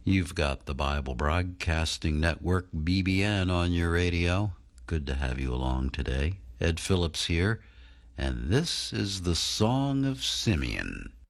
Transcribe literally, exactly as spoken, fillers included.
You've got the Bible Broadcasting Network, B B N, on your radio. Good to have you along today. Ed Phillips here, and this is the Song of Simeon.